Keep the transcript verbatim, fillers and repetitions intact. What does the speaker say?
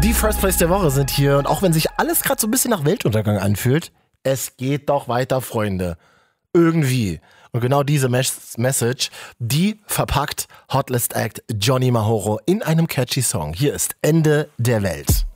Die First Place der Woche sind hier und auch wenn sich alles gerade so ein bisschen nach Weltuntergang anfühlt, es geht doch weiter, Freunde. Irgendwie. Und genau diese Mes- Message, die verpackt Hotlist Act Johnny Mahoro in einem catchy Song. Hier ist Ende der Welt.